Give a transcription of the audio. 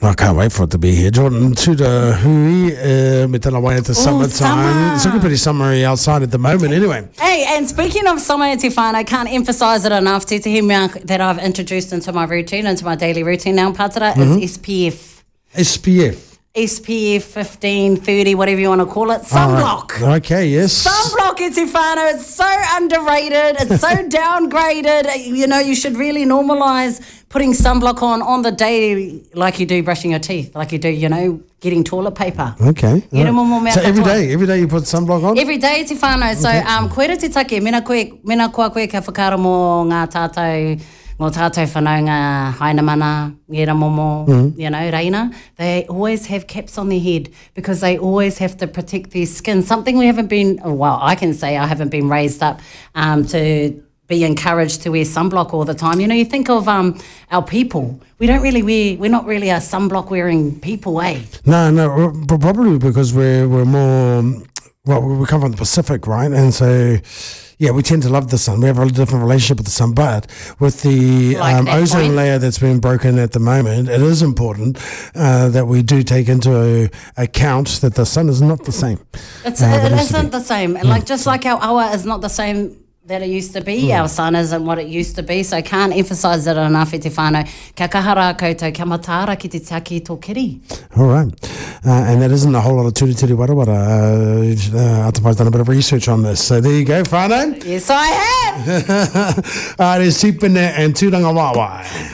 I can't wait for it to be here. Jordan, tuta hui, me tana wai at the summertime. It's looking pretty summery outside at the moment anyway. Hey, and speaking of summer e te whānau, I can't emphasise it enough, te mea that I've introduced into my routine, into my daily routine now, Pātara, is SPF. SPF 15, 30, whatever you want to call it. Sunblock. Right. Okay, yes. Sunblock e te whānau. It's so underrated. It's so downgraded. You know, you should really normalise putting sunblock on the day like you do brushing your teeth, like you do, you know, getting toilet paper. Okay. Right. So every day you put sunblock on? Every day te whānau. So, koera te take, mena koa koe ka whakara mō ngā tātou, ngō tātou whanau ngā hainamana, ngera momo, you know, reina, they always have caps on their head because they always have to protect their skin. Something we haven't been, well, I can say I haven't been raised up to be encouraged to wear sunblock all the time. You know, you think of our people. We're not really a sunblock wearing people, eh? No, but probably because we're more, well, we come from the Pacific, right? And so, yeah, we tend to love the sun. We have a different relationship with the sun, but with the ozone layer that's been broken at the moment, it is important that we do take into account that the sun is not the same. It isn't the same. Like just like our awa is not the same that it used to be. Our sun isn't what it used to be, so I can't emphasise it enough e te whānau. Kia kahara koutou, kia matara ki te taki tō kiri. All right. And that isn't a whole lot of turi warawara. Atapai's done a bit of research on this. So there you go, whānau. Yes, I have. There's Tipene and Tūranga Wāwai.